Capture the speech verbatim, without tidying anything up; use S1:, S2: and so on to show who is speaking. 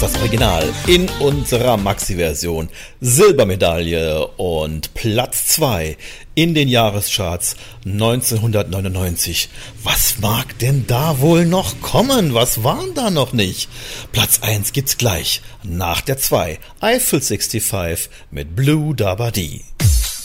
S1: Das Original in unserer Maxi-Version, Silbermedaille und Platz zwei in den Jahrescharts neunzehnhundertneunundneunzig. Was mag denn da wohl noch kommen? Was waren da noch nicht? Platz eins gibt's gleich, nach der zwei, Eiffel fünfundsechzig mit Blue Dabba Dee.